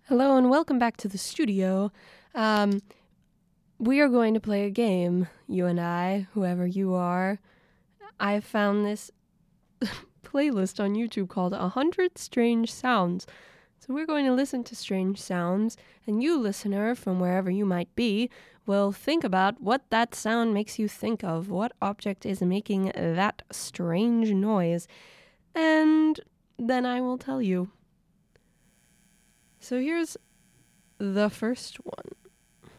Hello and welcome back to the studio. We are going to play a game, you and I, whoever you are. I found this playlist on YouTube called 100 Strange Sounds. So we're going to listen to strange sounds, and you, listener, from wherever you might be, will think about what that sound makes you think of, what object is making that strange noise, and then I will tell you. So here's the first one.